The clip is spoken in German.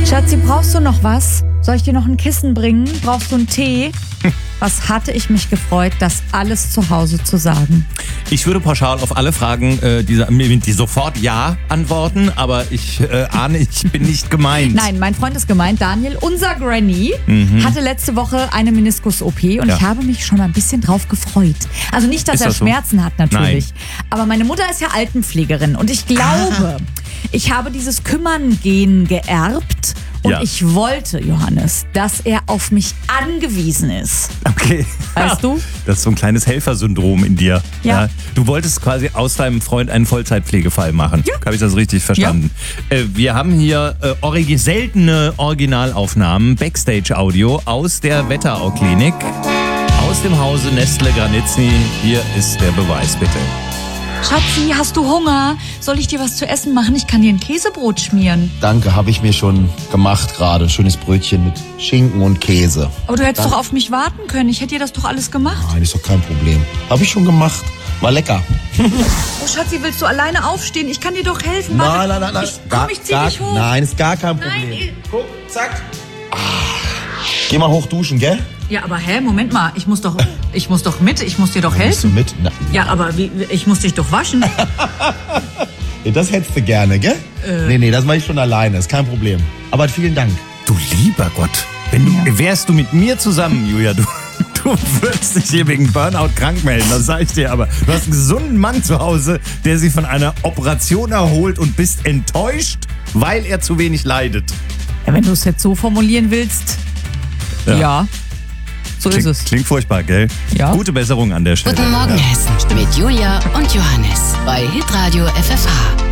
Schatzi, brauchst du noch was? Soll ich dir noch ein Kissen bringen? Brauchst du einen Tee? Was hatte ich mich gefreut, das alles zu Hause zu sagen. Ich würde pauschal auf alle Fragen die sofort Ja antworten, aber ich ahne, ich bin nicht gemeint. Nein, mein Freund ist gemeint. Daniel, unser Granny, hatte letzte Woche eine Meniskus-OP und ich habe mich schon ein bisschen drauf gefreut. Also nicht, dass Ist er das so? Schmerzen hat natürlich, Nein. aber meine Mutter ist ja Altenpflegerin und ich glaube, ich habe dieses Kümmern-Gen geerbt. Und ich wollte, Johannes, dass er auf mich angewiesen ist. Okay. Weißt du? Das ist so ein kleines Helfersyndrom in dir. Ja. Du wolltest quasi aus deinem Freund einen Vollzeitpflegefall machen. Ja. Habe ich das richtig verstanden? Ja. Wir haben hier seltene Originalaufnahmen, Backstage-Audio aus der Wetterau-Klinik, aus dem Hause Nestle-Granitzny. Hier ist der Beweis, bitte. Schatzi, hast du Hunger? Soll ich dir was zu essen machen? Ich kann dir ein Käsebrot schmieren. Danke, habe ich mir schon gemacht gerade. Schönes Brötchen mit Schinken und Käse. Aber du hättest doch auf mich warten können. Ich hätte dir das doch alles gemacht. Nein, ist doch kein Problem. Habe ich schon gemacht. War lecker. Oh, Schatzi, willst du alleine aufstehen? Ich kann dir doch helfen. Warte. Nein. Ich zieh dich hoch. Nein, ist gar kein Problem. Nein. Guck, zack. Geh mal hoch duschen, gell? Ja, aber Moment mal. Ich muss doch mit. Ich muss dir doch Bist du helfen. mit? Na, Ja, aber ich muss dich doch waschen. ja, das hättest du gerne, gell? Nee, das mache ich schon alleine. Ist kein Problem. Aber vielen Dank. Du lieber Gott, wärst du mit mir zusammen, Julia, du würdest dich hier wegen Burnout krank melden, das sag ich dir aber. Du hast einen gesunden Mann zu Hause, der sich von einer Operation erholt und bist enttäuscht, weil er zu wenig leidet. Ja, wenn du es jetzt so formulieren willst. Ja. So ist es. Klingt furchtbar, gell? Ja. Gute Besserung an der Stelle. Guten Morgen, Hessen. Mit Julia und Johannes bei Hitradio FFH.